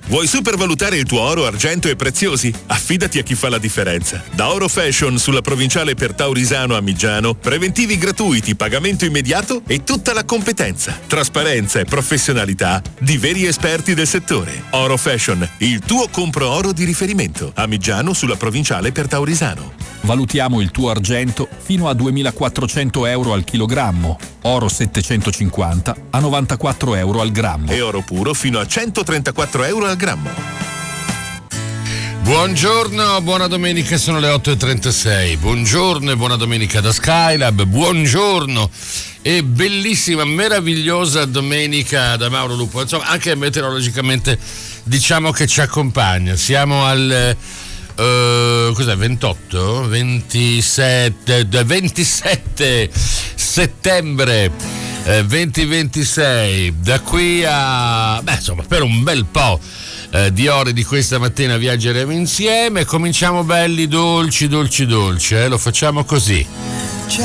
Vuoi supervalutare il tuo oro, argento e preziosi? Affidati a chi fa la differenza. Da Oro Fashion sulla provinciale per Taurisano a Migiano, preventivi gratuiti, pagamento immediato e tutta la competenza, trasparenza e professionalità di veri esperti del settore. Oro Fashion, il tuo compro oro di riferimento. A Migiano sulla provinciale per Taurisano. Valutiamo il tuo argento fino a 2.400 euro al chilogrammo, oro 750 a 94 euro al grammo e oro puro fino a 134 euro al grammo. Buongiorno, buona domenica, sono le 8.36. Buongiorno e buona domenica da Skylab. Buongiorno e bellissima, meravigliosa domenica da Mauro Lupo. Insomma, anche meteorologicamente diciamo che ci accompagna. Siamo al cos'è? 28? 27 settembre 2026. Da qui a insomma, per un bel po' di ore di questa mattina viaggeremo insieme. Cominciamo belli, dolci, lo facciamo così.